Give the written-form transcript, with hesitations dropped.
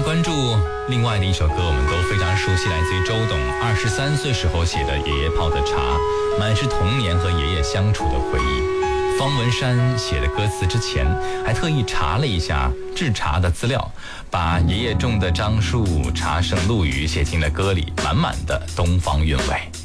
关注另外的一首歌，我们都非常熟悉，来自于周董23岁时候写的《爷爷泡的茶》，满是童年和爷爷相处的回忆。方文山写的歌词之前还特意查了一下制茶的资料，把爷爷种的樟树、茶圣陆羽写进了歌里，满满的东方韵味。